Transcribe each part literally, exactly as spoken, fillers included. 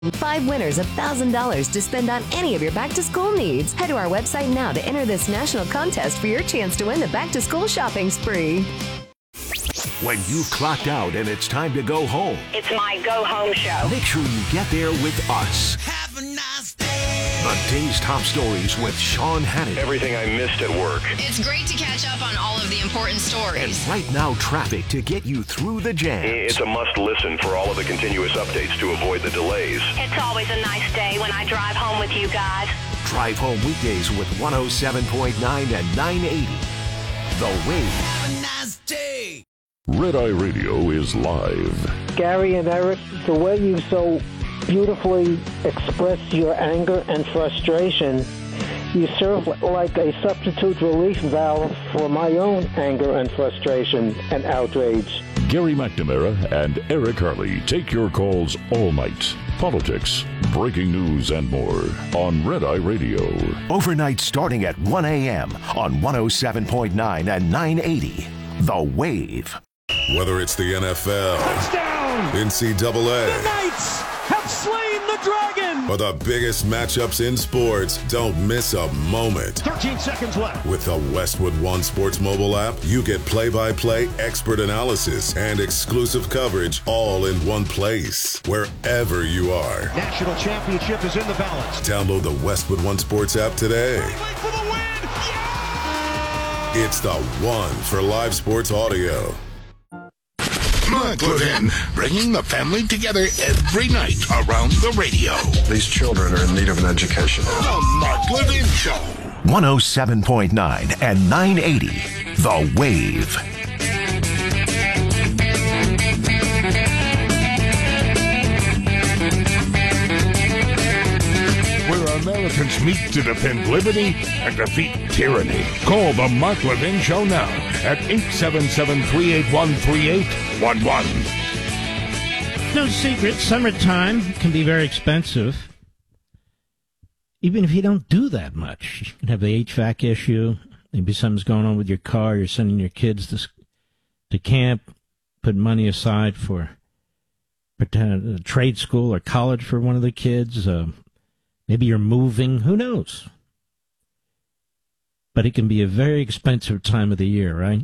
Five winners of one thousand dollars to spend on any of your back-to-school needs. Head to our website now to enter this national contest for your chance to win the back-to-school shopping spree. When you've clocked out and it's time to go home, it's my go-home show. Make sure you get there with us. Have a nice day. The day's top stories with Sean Hannity. Everything I missed at work. It's great to catch up on all of the important stories. And right now, traffic to get you through the jams. It's a must-listen for all of the continuous updates to avoid the delays. It's always a nice day when I drive home with you guys. Drive home weekdays with one oh seven point nine and nine eighty. The Wave. Have a nice day. Red Eye Radio is live. Gary and Eric, the way you so beautifully express your anger and frustration, you serve like a substitute relief valve for my own anger and frustration and outrage. Gary McNamara and Eric Harley take your calls all night. Politics, breaking news, and more on Red Eye Radio. Overnight starting at one a.m. on one oh seven point nine and nine eighty. The Wave. Whether it's the N F L, touchdown, N C double A, the Knights have slain the dragon, or the biggest matchups in sports, don't miss a moment. thirteen seconds left. With the Westwood One Sports mobile app, you get play-by-play expert analysis and exclusive coverage all in one place, wherever you are. National championship is in the balance. Download the Westwood One Sports app today. For the win. Yeah! It's the one for live sports audio. Mark Levin, bringing the family together every night around the radio. These children are in need of an education. The Mark Levin Show. one oh seven point nine and nine eighty. The Wave. Where Americans meet to defend liberty and defeat tyranny. Call the Mark Levin Show now at eight seven seven, three eight one, three eight one one. No secret, summertime can be very expensive. Even if you don't do that much. You can have the H V A C issue. Maybe something's going on with your car. You're sending your kids to, to camp. Put money aside for pretend, trade school or college for one of the kids. Uh, maybe you're moving. Who knows? But it can be a very expensive time of the year, right?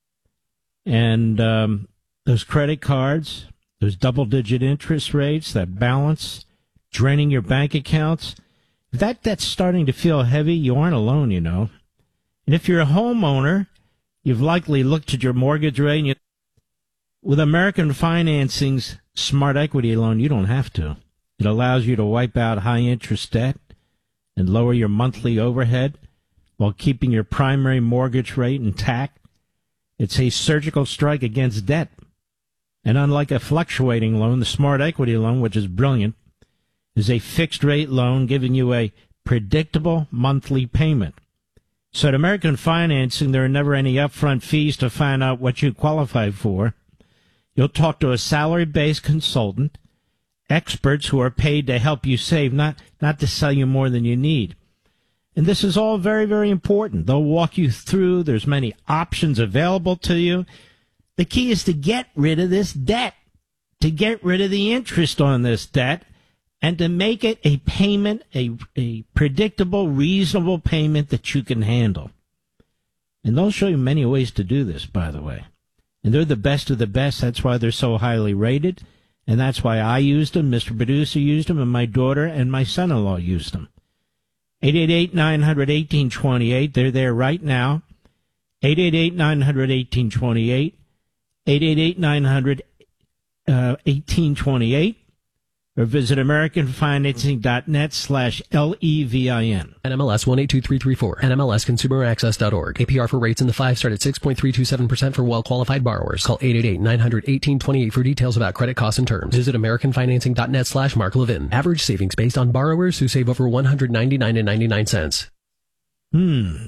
And um, those credit cards, those double-digit interest rates, that balance, draining your bank accounts, if that debt's starting to feel heavy, you aren't alone, you know. And if you're a homeowner, you've likely looked at your mortgage rate. And you, with American Financing's Smart Equity loan, you don't have to. It allows you to wipe out high-interest debt and lower your monthly overhead while keeping your primary mortgage rate intact. It's a surgical strike against debt. And unlike a fluctuating loan, the Smart Equity loan, which is brilliant, is a fixed-rate loan giving you a predictable monthly payment. So at American Financing, there are never any upfront fees to find out what you qualify for. You'll talk to a salary-based consultant, experts who are paid to help you save, not, not to sell you more than you need. And this is all very, very important. They'll walk you through. There's many options available to you. The key is to get rid of this debt, to get rid of the interest on this debt, and to make it a payment, a, a predictable, reasonable payment that you can handle. And they'll show you many ways to do this, by the way. And they're the best of the best. That's why they're so highly rated. And that's why I used them, Mister Producer used them, and my daughter and my son-in-law used them. eight eight eight, nine hundred, eighteen twenty-eight. They're there right now. eight eight eight, nine hundred, eighteen twenty-eight. eight eight eight, nine hundred, eighteen twenty-eight. Or visit americanfinancing.net slash L-E-V-I-N. N M L S one eight two three three four. N M L S consumer access dot org. A P R for rates in the five start at six point three two seven percent for well-qualified borrowers. Call eight eight eight, nine hundred, eighteen twenty-eight for details about credit costs and terms. Visit americanfinancing.net slash Mark Levin. Average savings based on borrowers who save over one hundred ninety-nine dollars and ninety-nine cents. Hmm.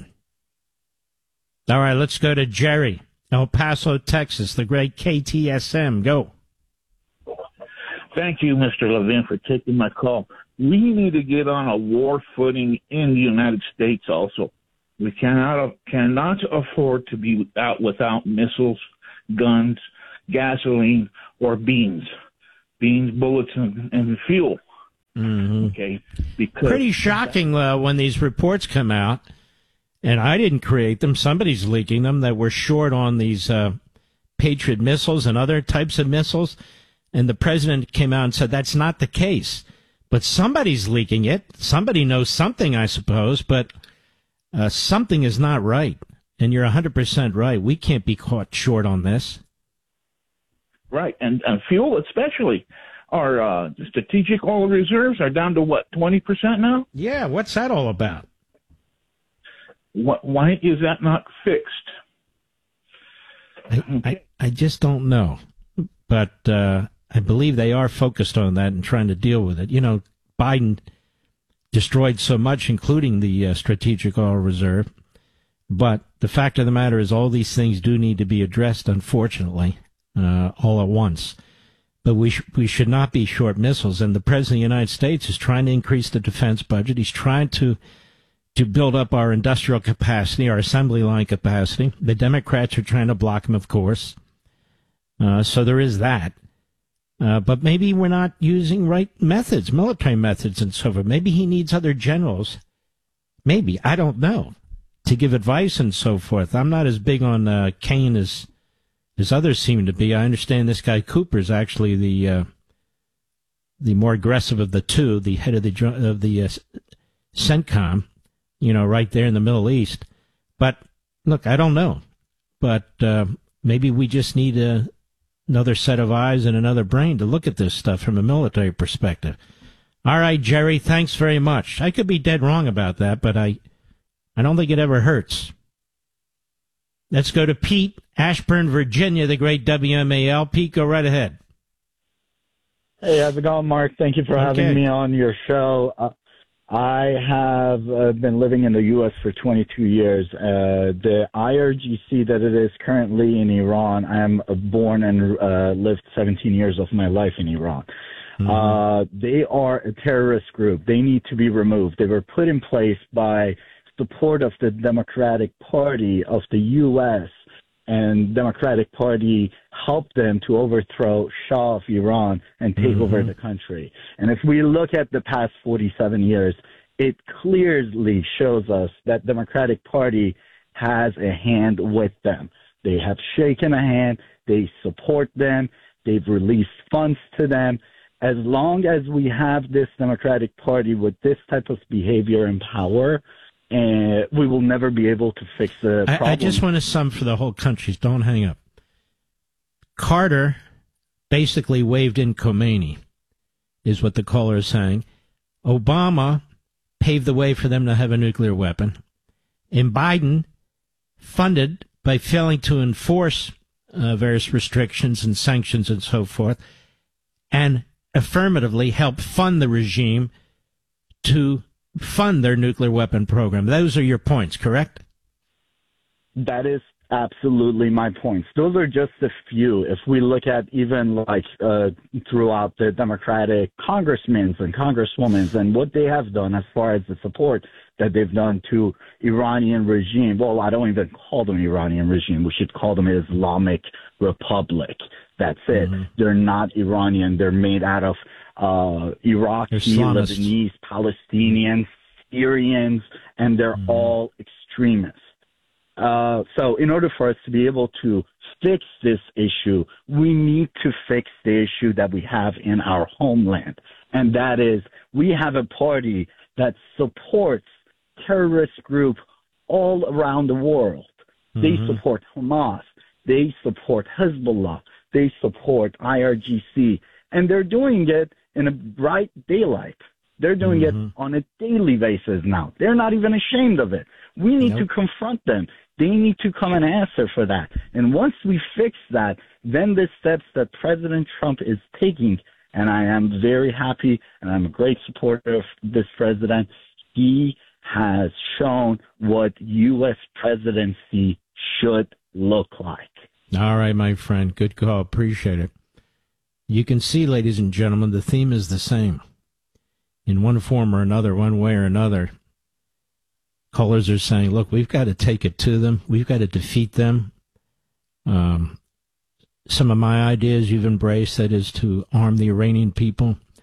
All right, let's go to Jerry, El Paso, Texas, the great K T S M. Go. Thank you, Mister Levin, for taking my call. We need to get on a war footing in the United States also. We cannot cannot afford to be out without missiles, guns, gasoline, or beans. Beans, bullets, and, and fuel. Mm-hmm. Okay, because pretty shocking uh, when these reports come out, and I didn't create them. Somebody's leaking them, that we're short on these uh, Patriot missiles and other types of missiles. And the president came out and said that's not the case. But somebody's leaking it. Somebody knows something, I suppose, but uh, something is not right. And you're one hundred percent right. We can't be caught short on this. Right, and, and fuel especially. Our uh, strategic oil reserves are down to, what, twenty percent now? Yeah, what's that all about? What, why is that not fixed? I, I, I just don't know. But uh, I believe they are focused on that and trying to deal with it. You know, Biden destroyed so much, including the uh, strategic oil reserve. But the fact of the matter is all these things do need to be addressed, unfortunately, uh, all at once. But we sh- we should not be short missiles. And the President of the United States is trying to increase the defense budget. He's trying to to build up our industrial capacity, our assembly line capacity. The Democrats are trying to block him, of course. Uh, so there is that. Uh, but maybe we're not using right methods, military methods and so forth. Maybe he needs other generals. Maybe. I don't know. To give advice and so forth. I'm not as big on uh, Kane as as others seem to be. I understand this guy Cooper is actually the uh, the more aggressive of the two, the head of the of the uh, CENTCOM, you know, right there in the Middle East. But look, I don't know. But uh, maybe we just need a, another set of eyes and another brain to look at this stuff from a military perspective. All right, Jerry, thanks very much. I could be dead wrong about that, but I. I don't think it ever hurts. Let's go to Pete, Ashburn, Virginia, the great W M A L. Pete, go right ahead. Hey, how's it going, Mark? Thank you for okay. having me on your show. Uh, I have uh, been living in the U S for twenty-two years. Uh, the I R G C that it is currently in Iran, I am born and uh, lived seventeen years of my life in Iran. Mm-hmm. Uh, they are a terrorist group. They need to be removed. They were put in place by support of the Democratic Party of the U S, and Democratic Party helped them to overthrow Shah of Iran and take mm-hmm. over the country. And if we look at the past forty-seven years, it clearly shows us that Democratic Party has a hand with them. They have shaken a hand. They support them. They've released funds to them. As long as we have this Democratic Party with this type of behavior and power, and we will never be able to fix the problem. I, I just want to sum for the whole country. Don't hang up. Carter basically waved in Khomeini, is what the caller is saying. Obama paved the way for them to have a nuclear weapon. And Biden funded by failing to enforce uh, various restrictions and sanctions and so forth, and affirmatively helped fund the regime to fund their nuclear weapon program. Those are your points, correct? That is absolutely my points. Those are just a few. If we look at even like uh, throughout the Democratic congressmen and congresswomen and what they have done as far as the support that they've done to Iranian regime. Well, I don't even call them Iranian regime. We should call them Islamic Republic. That's it. Mm-hmm. They're not Iranian. They're made out of uh, Iraqi, Lebanese, Palestinians, Syrians, and they're mm-hmm. all extremists. Uh, so in order for us to be able to fix this issue, we need to fix the issue that we have in our homeland. And that is, we have a party that supports terrorist groups all around the world. Mm-hmm. They support Hamas. They support Hezbollah. They support I R G C. And they're doing it in a bright daylight. They're doing mm-hmm. it on a daily basis now. They're not even ashamed of it. We need nope. to confront them. They need to come and answer for that. And once we fix that, then the steps that President Trump is taking, and I am very happy and I'm a great supporter of this president, he has shown what U S presidency should look like. All right, my friend. Good call. Appreciate it. You can see, ladies and gentlemen, the theme is the same. In one form or another, one way or another, callers are saying, look, we've got to take it to them. We've got to defeat them. Um, some of my ideas you've embraced, that is to arm the Iranian people.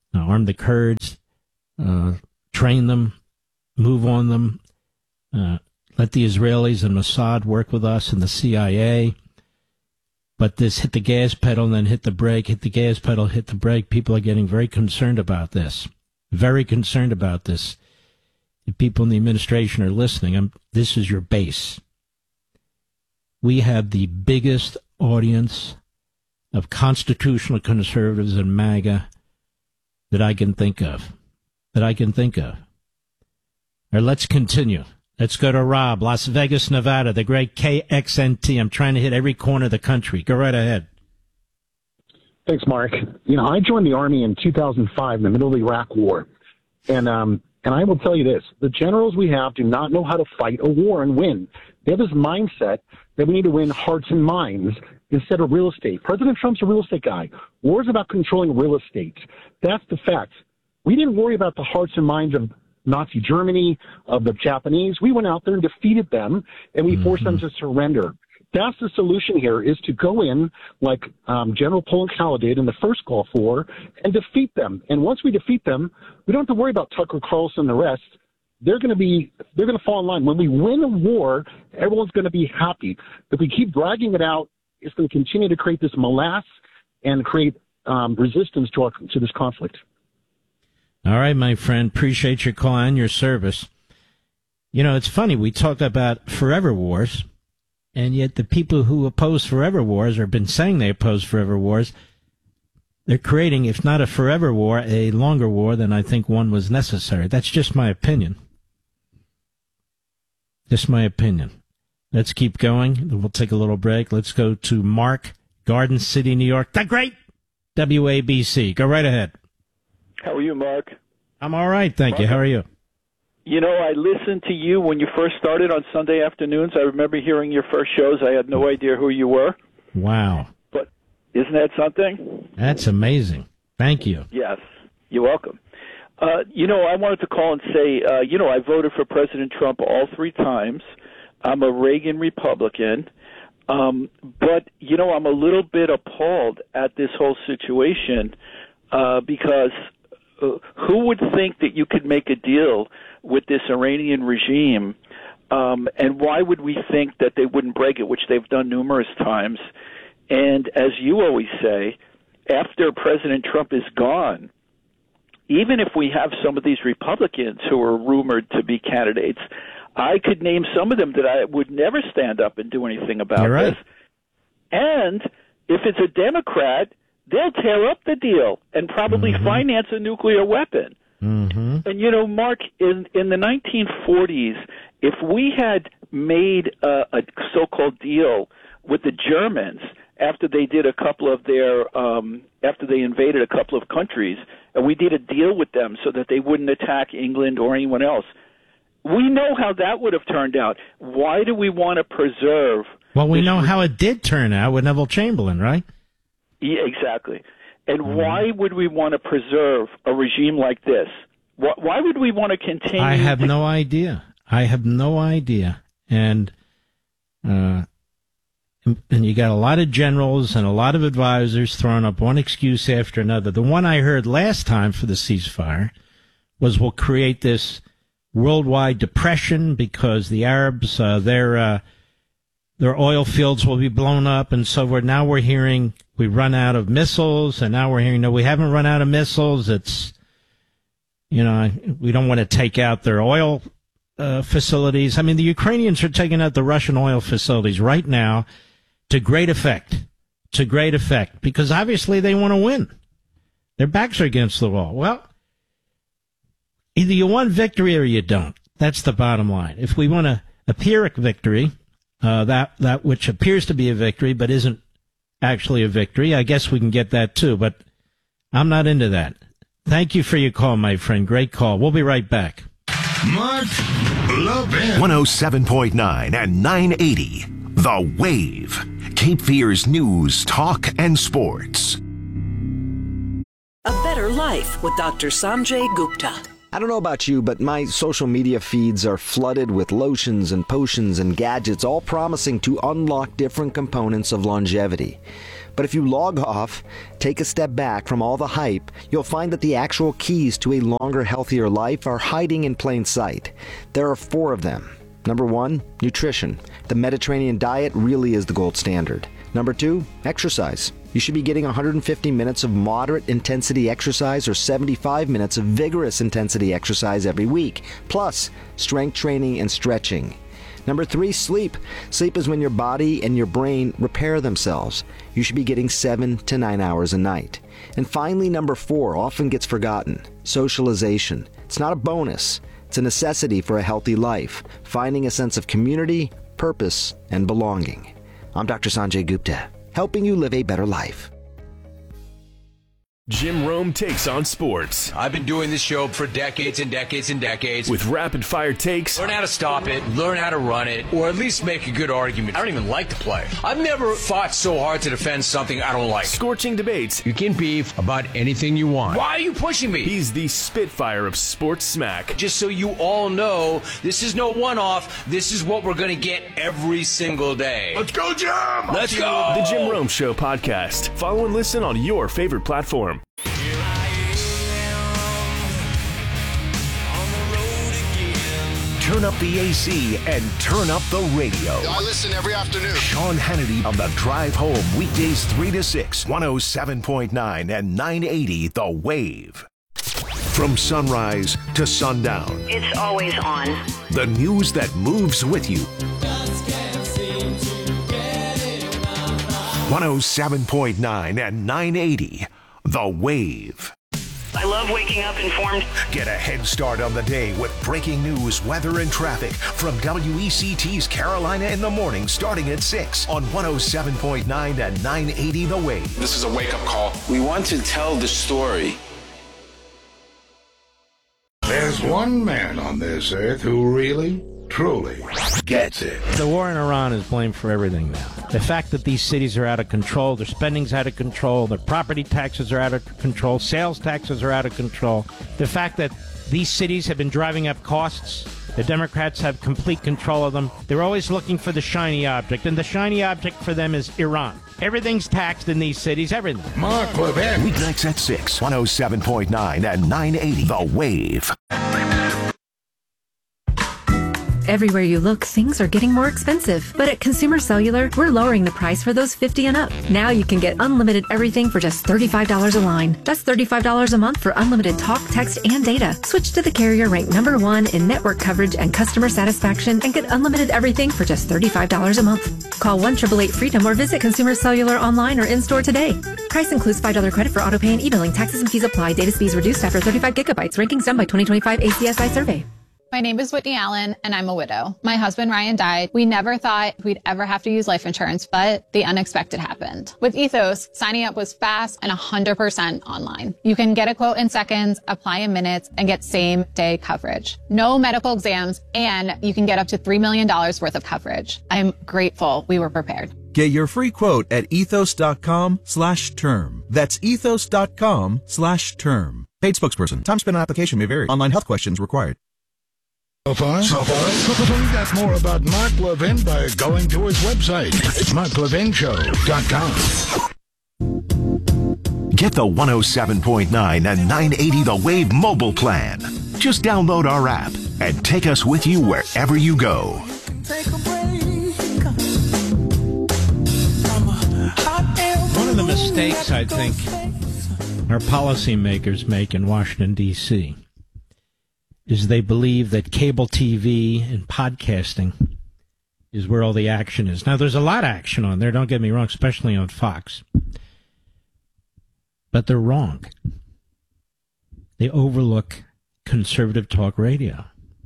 uh, arm the Kurds, uh, train them, move on them, uh, let the Israelis and Mossad work with us and the C I A. But this hit the gas pedal and then hit the brake, hit the gas pedal, hit the brake. People are getting very concerned about this. Very concerned about this. If people in the administration are listening, I'm, this is your base. We have the biggest audience of constitutional conservatives and MAGA that I can think of. That I can think of. All right, let's continue. Let's go to Rob, Las Vegas, Nevada, the great K X N T. I'm trying to hit every corner of the country. Go right ahead. Thanks, Mark. You know, I joined the Army in two thousand five in the middle of the Iraq War. And um, and I will tell you this. The generals we have do not know how to fight a war and win. They have this mindset that we need to win hearts and minds instead of real estate. President Trump's a real estate guy. War is about controlling real estate. That's the fact. We didn't worry about the hearts and minds of Nazi Germany, of the Japanese. We went out there and defeated them, and we mm-hmm. forced them to surrender. That's the solution here, is to go in like um, General Polenkow did in the first Gulf War and defeat them. And once we defeat them, we don't have to worry about Tucker Carlson and the rest. They're going to be, they're going to fall in line. When we win a war, everyone's going to be happy. If we keep dragging it out, it's going to continue to create this morass and create um, resistance to our, to this conflict. All right, my friend. Appreciate your call and your service. You know, it's funny. We talk about forever wars, and yet the people who oppose forever wars or have been saying they oppose forever wars, they're creating, if not a forever war, a longer war than I think one was necessary. That's just my opinion. Just my opinion. Let's keep going. We'll take a little break. Let's go to Mark, Garden City, New York. The great W A B C. Go right ahead. How are you, Mark? I'm all right, thank Mark, you. How are you? You know, I listened to you when you first started on Sunday afternoons. I remember hearing your first shows. I had no idea who you were. Wow. But isn't that something? That's amazing. Thank you. Yes, you're welcome. Uh, you know, I wanted to call and say, uh, you know, I voted for President Trump all three times. I'm a Reagan Republican. Um, but, you know, I'm a little bit appalled at this whole situation uh, because uh, who would think that you could make a deal with this Iranian regime, um, and why would we think that they wouldn't break it, which they've done numerous times? And as you always say, after President Trump is gone, even if we have some of these Republicans who are rumored to be candidates, I could name some of them that I would never stand up and do anything about You're right. this. And if it's a Democrat, they'll tear up the deal and probably mm-hmm. finance a nuclear weapon. Mm-hmm. And, you know, Mark, in, in the nineteen forties, if we had made a, a so-called deal with the Germans after they did a couple of their, um, after they invaded a couple of countries, and we did a deal with them so that they wouldn't attack England or anyone else, we know how that would have turned out. Why do we want to preserve? Well, we know re- how it did turn out with Neville Chamberlain, right? Yeah, exactly. And mm-hmm. why would we want to preserve a regime like this? Why, why would we want to continue? I have to- no idea. I have no idea. And, uh, and you got a lot of generals and a lot of advisors throwing up one excuse after another. The one I heard last time for the ceasefire was we'll create this worldwide depression because the Arabs, uh, their uh, their oil fields will be blown up and so forth. Now we're hearing we run out of missiles, and now we're hearing no, we haven't run out of missiles. It's, you know, we don't want to take out their oil uh, facilities. I mean, the Ukrainians are taking out the Russian oil facilities right now to great effect, to great effect, because obviously they want to win. Their backs are against the wall. Well, either you want victory or you don't. That's the bottom line. If we want a, a Pyrrhic victory, uh, that, that which appears to be a victory but isn't actually a victory, I guess we can get that too, but I'm not into that. Thank you for your call, my friend. Great call. We'll be right back. Mark Levin. one oh seven point nine and nine eighty. The Wave. Cape Fear's news, talk, and sports. A better life with Doctor Sanjay Gupta. I don't know about you, but my social media feeds are flooded with lotions and potions and gadgets, all promising to unlock different components of longevity. But if you log off, take a step back from all the hype, you'll find that the actual keys to a longer, healthier life are hiding in plain sight. There are four of them. Number one, nutrition. The Mediterranean diet really is the gold standard. Number two, exercise. You should be getting one hundred fifty minutes of moderate intensity exercise or seventy-five minutes of vigorous intensity exercise every week, plus strength training and stretching. Number three, sleep. Sleep is when your body and your brain repair themselves. You should be getting seven to nine hours a night. And finally, number four, often gets forgotten, socialization. It's not a bonus. It's a necessity for a healthy life, finding a sense of community, purpose, and belonging. I'm Doctor Sanjay Gupta, helping you live a better life. Jim Rome takes on sports. I've been doing this show for decades and decades and decades. With rapid-fire takes. Learn how to stop it, learn how to run it, or at least make a good argument. I don't even like the play. I've never fought so hard to defend something I don't like. Scorching debates. You can beef about anything you want. Why are you pushing me? He's the Spitfire of sports smack. Just so you all know, this is no one-off. This is what we're going to get every single day. Let's go, Jim! Let's go! The Jim Rome Show podcast. Follow and listen on your favorite platform. Turn up the A C and turn up the radio. I listen every afternoon. Sean Hannity on the drive home, weekdays three to six, one oh seven point nine and nine eighty The Wave. From sunrise to sundown. It's always on. The news that moves with you. one oh seven point nine and nine eighty The Wave. I love waking up informed. Get a head start on the day with breaking news, weather, and traffic from W E C T's Carolina in the Morning, starting at six on one oh seven point nine and nine eighty The Wave. This is a wake-up call. We want to tell the story. There's one man on this earth who really, truly gets it. The war in Iran is blamed for everything now. The fact that these cities are out of control, their spending's out of control, their property taxes are out of control, sales taxes are out of control. The fact that these cities have been driving up costs, the Democrats have complete control of them. They're always looking for the shiny object, and the shiny object for them is Iran. Everything's taxed in these cities, everything. Mark Levin. Weeknights at six, one oh seven point nine and nine eighty The Wave. Everywhere you look, things are getting more expensive. But at Consumer Cellular, we're lowering the price for those fifty and up. Now you can get unlimited everything for just thirty-five dollars a line. That's thirty-five dollars a month for unlimited talk, text, and data. Switch to the carrier ranked number one in network coverage and customer satisfaction and get unlimited everything for just thirty-five dollars a month. Call one eight eight eight freedom or visit Consumer Cellular online or in-store today. Price includes five dollars credit for auto pay and e-billing. Taxes and fees apply. Data speeds reduced after thirty-five gigabytes. Rankings done by twenty twenty-five A C S I survey. My name is Whitney Allen, and I'm a widow. My husband, Ryan, died. We never thought we'd ever have to use life insurance, but the unexpected happened. With Ethos, signing up was fast and one hundred percent online. You can get a quote in seconds, apply in minutes, and get same-day coverage. No medical exams, and you can get up to three million dollars worth of coverage. I'm grateful we were prepared. Get your free quote at ethos.com slash term. That's ethos.com slash term. Paid spokesperson. Time spent on application may vary. Online health questions required. So far, so far, find out more about Mark Levin by going to his website. It's mark levin show dot com. Get the one oh seven point nine and nine eighty The Wave mobile plan. Just download our app and take us with you wherever you go. One of the mistakes I think our policymakers make in Washington, D C is they believe that cable T V and podcasting is where all the action is. Now, there's a lot of action on there, don't get me wrong, especially on Fox. But they're wrong. They overlook conservative talk radio.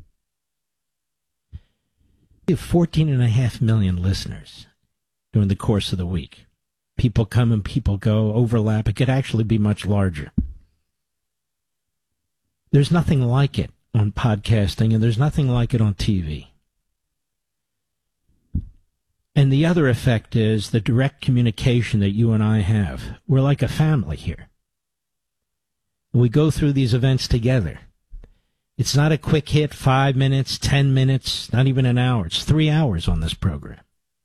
We have fourteen and a half million listeners during the course of the week. People come and people go, overlap. It could actually be much larger. There's nothing like it on podcasting, and there's nothing like it on T V. And the other effect is the direct communication that you and I have. We're like a family here. We go through these events together. It's not a quick hit, five minutes, ten minutes, not even an hour. It's three hours on this program.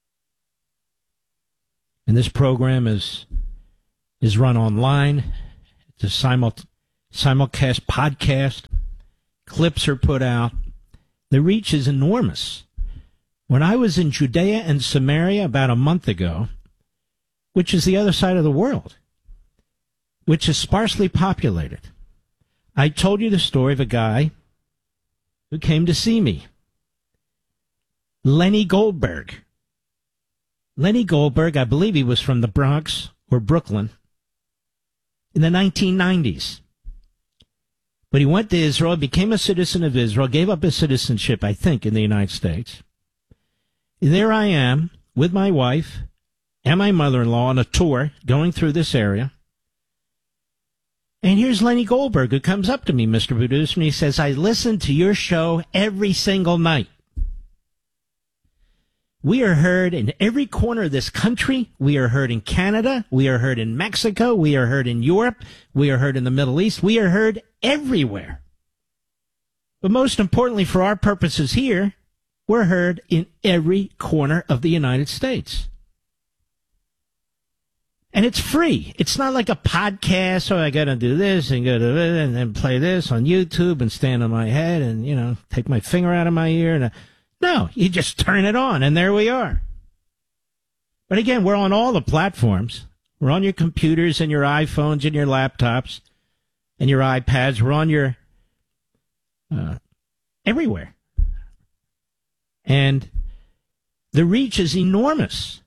And this program is is run online. It's a simul, simulcast podcast. Clips are put out. The reach is enormous. When I was in Judea and Samaria about a month ago, which is the other side of the world, which is sparsely populated, I told you the story of a guy who came to see me. Lenny Goldberg. Lenny Goldberg, I believe he was from the Bronx or Brooklyn in the nineteen nineties. But he went to Israel, became a citizen of Israel, gave up his citizenship, I think, in the United States. And there I am with my wife and my mother-in-law on a tour going through this area. And here's Lenny Goldberg, who comes up to me, Mister Producer, and he says, I listen to your show every single night. We are heard in every corner of this country. We are heard in Canada. We are heard in Mexico. We are heard in Europe. We are heard in the Middle East. We are heard everywhere. But most importantly, for our purposes here, we're heard in every corner of the United States. And it's free. It's not like a podcast, so I got to do this and go to it and then play this on YouTube and stand on my head and, you know, take my finger out of my ear. And uh, no, you just turn it on, and there we are. But again, we're on all the platforms. We're on your computers and your iPhones and your laptops and your iPads. We're on your uh, everywhere. And the reach is enormous.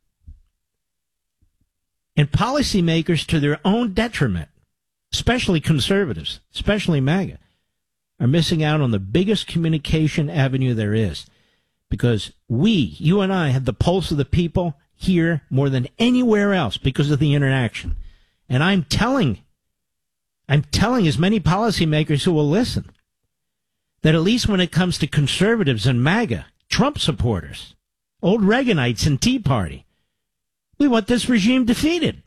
And policymakers, to their own detriment, especially conservatives, especially MAGA, are missing out on the biggest communication avenue there is. Because we, you and I, have the pulse of the people here more than anywhere else because of the interaction. And I'm telling, I'm telling as many policymakers who will listen that at least when it comes to conservatives and MAGA, Trump supporters, old Reaganites and Tea Party, we want this regime defeated.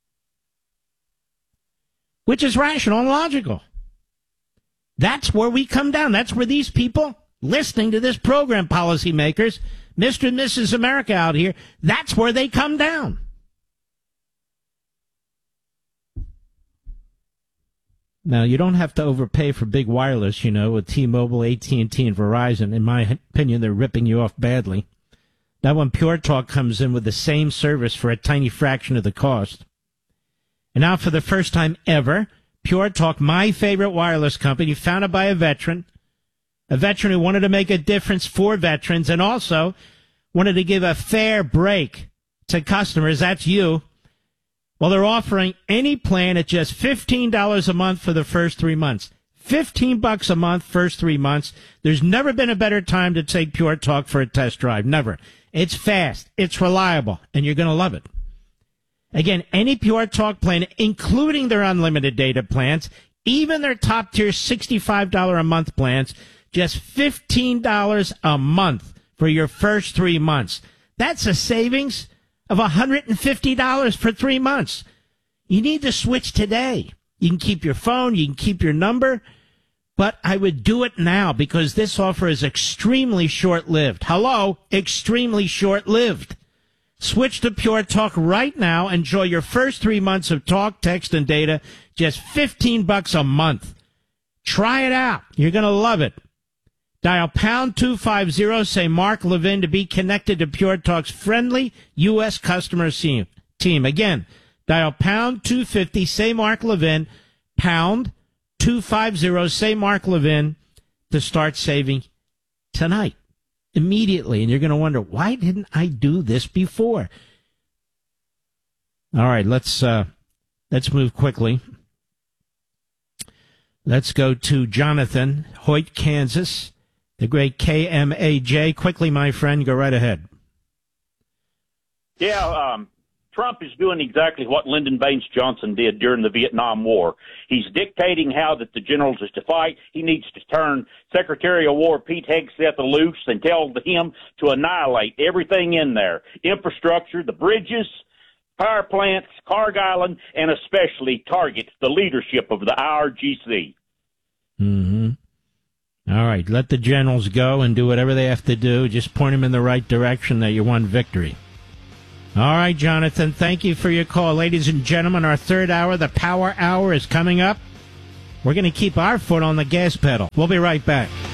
Which is rational and logical. That's where we come down. That's where these people listening to this program, policymakers, Mister and Missus America out here, that's where they come down. Now, you don't have to overpay for big wireless, you know, with T-Mobile, A T and T, and Verizon. In my opinion, they're ripping you off badly. Now, when Pure Talk comes in with the same service for a tiny fraction of the cost. And now, for the first time ever, Pure Talk, my favorite wireless company, founded by a veteran, a veteran who wanted to make a difference for veterans and also wanted to give a fair break to customers. That's you. Well, they're offering any plan at just fifteen dollars a month for the first three months. fifteen bucks a month, first three months. There's never been a better time to take Pure Talk for a test drive. Never. It's fast. It's reliable. And you're going to love it. Again, any Pure Talk plan, including their unlimited data plans, even their top-tier sixty-five dollars a month plans, just fifteen dollars a month for your first three months. That's a savings of one hundred fifty dollars for three months. You need to switch today. You can keep your phone, you can keep your number, but I would do it now because this offer is extremely short-lived. Hello? Extremely short-lived. Switch to Pure Talk right now. Enjoy your first three months of talk, text, and data, just fifteen bucks a month. Try it out. You're going to love it. Dial pound two fifty, say Mark Levin to be connected to Pure Talk's friendly U S customer team. Again, dial pound two fifty, say Mark Levin, pound two fifty, say Mark Levin to start saving tonight, immediately. And you're going to wonder, why didn't I do this before? All right, let's uh, let's move quickly. Let's go to Jonathan, Hoyt, Kansas. The great K M A J. Quickly, my friend, go right ahead. Yeah, um, Trump is doing exactly what Lyndon Baines Johnson did during the Vietnam War. He's dictating how that the generals is to fight. He needs to turn Secretary of War Pete Hegseth loose and tell him to annihilate everything in there. Infrastructure, the bridges, power plants, Carg Island, and especially target the leadership of the I R G C. Mm-hmm. All right. Let the generals go and do whatever they have to do. Just point them in the right direction that you want victory. All right, Jonathan, thank you for your call. Ladies and gentlemen, our third hour, the Power Hour, is coming up. We're going to keep our foot on the gas pedal. We'll be right back.